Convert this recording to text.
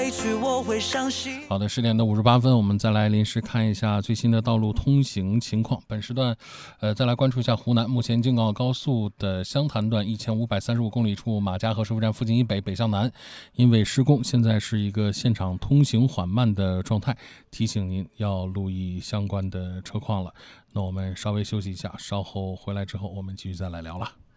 去我会伤心。 好的，10点的58分，我们再来临时看一下最新的道路通行情况。本时段，再来关注一下湖南，目前京港澳高速的湘潭段1535公里处马家河收费站附近以北北向南，因为施工，现在是一个现场通行缓慢的状态，提醒您要留意相关的车况了。那我们稍微休息一下，稍后回来之后，我们继续再来聊了。